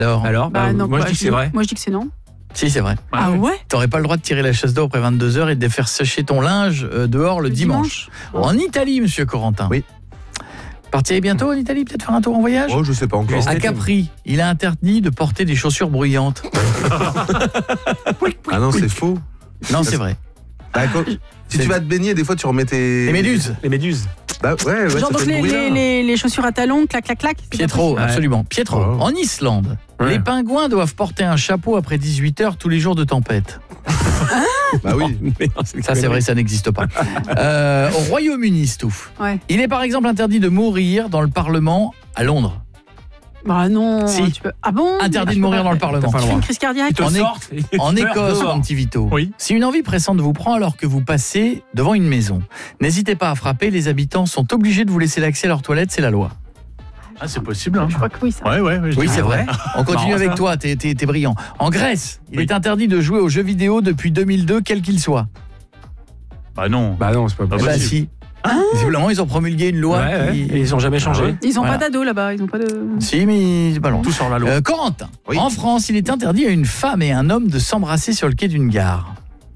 Alors non, moi je dis que c'est vrai. Moi je dis que c'est non. Si, c'est vrai. Ah ouais. T'aurais pas le droit de tirer la chasse d'eau après 22h et de faire sécher ton linge dehors le dimanche. En Italie, monsieur Corentin. Oui. Partirez bientôt en Italie, peut-être faire un tour en voyage? Oh, je sais pas encore. À Capri, il est interdit de porter des chaussures bruyantes. Ah non, c'est faux. Non, c'est vrai. Bah, si tu vas te baigner, des fois tu remets tes... Les méduses. Les méduses. Bah ouais, Genre ça donc fait le bruit, là. les chaussures à talons, clac, clac, clac. c'est Pietro, pas absolument. Pietro, Oh. en Islande, les pingouins doivent porter un chapeau après 18h tous les jours de tempête. Bah oui. Ça, c'est vrai, ça n'existe pas. Au Royaume-Uni, Stouff, Ouais. il est par exemple interdit de mourir dans le Parlement à Londres. Bah non. Si. Tu peux... Ah bon? Interdit de mourir dans le Parlement. T'as pas le Tu fais droit. une crise cardiaque. En Écosse, mon petit Vito, Oui. si une envie pressante vous prend alors que vous passez devant une maison, n'hésitez pas à frapper, les habitants sont obligés de vous laisser l'accès à leurs toilettes, c'est la loi. Ah, c'est possible. Hein. Je crois que oui, ça. Ouais. Oui, c'est vrai. On continue Marrant, avec ça. toi, t'es brillant. En Grèce, il Oui. est interdit de jouer aux jeux vidéo depuis 2002, quel qu'il soit. Bah non. Bah non, c'est pas Ah possible. Bah si. Visiblement, ils ont promulgué une loi Ouais, qui... et ils ont jamais changé. Ils ont Voilà. pas d'ado là-bas, ils ont pas de... Si, mais c'est pas long. Tout sur la loi. Corentin, Oui. en France, il est interdit à une femme et un homme de s'embrasser sur le quai d'une gare.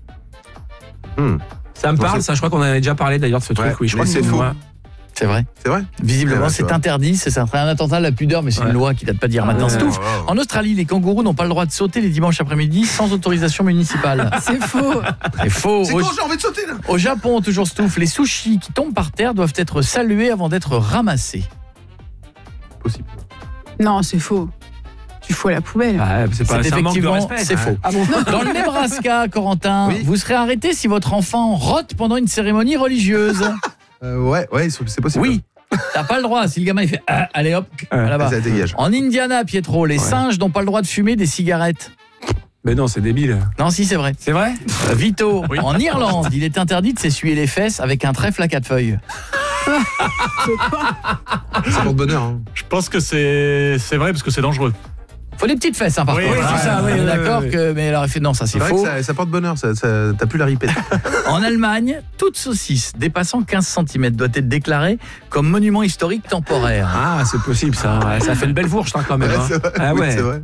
Ça me parle, ça, je crois qu'on en avait déjà parlé d'ailleurs de ce truc. Ouais, Oui, je crois mais que c'est faux. Ouais. C'est vrai. C'est vrai? Visiblement, C'est c'est vrai. interdit. C'est un attentat à la pudeur, mais c'est Ouais. une loi qui date pas d'hier maintenant. Ouais. Stouff. Oh. En Australie, les kangourous n'ont pas le droit de sauter les dimanches après-midi sans autorisation municipale. C'est faux. C'est faux. C'est Au, quand j'ai envie de sauter là? au Japon, toujours Stouff, les sushis qui tombent par terre doivent être salués avant d'être ramassés. Possible. Non, c'est faux. Tu fous à la poubelle. Ouais, c'est pas C'est un manque de effectivement, respect. c'est faux. Ah bon? Dans le Nebraska, Corentin, Oui. vous serez arrêté si votre enfant rote pendant une cérémonie religieuse. Ouais, c'est possible. Oui. T'as pas le droit. Si le gamin il fait allez hop, là-bas. Ça dégage. En Indiana, Pietro, les singes n'ont pas le droit de fumer des cigarettes. Mais non, c'est débile. Non, si, c'est vrai. C'est vrai? Vito, Oui. en Irlande, il est interdit de s'essuyer les fesses avec un trèfle à 4 feuilles. C'est pour le bonheur. Hein. Je pense que c'est vrai parce que c'est dangereux. Faut des petites fesses, hein, par Oui, contre. oui, c'est ça, oui, On est oui, d'accord oui. que... Mais alors, il fait non, ça c'est C'est vrai faux. que ça porte bonheur, t'as plus la ripette. En Allemagne, toute saucisse dépassant 15 cm doit être déclarée comme monument historique temporaire. Ah, c'est possible ça. Ouais, ça fait une belle fourche hein, quand même. Ouais, Hein. c'est vrai. Ah Oui, ouais. c'est vrai.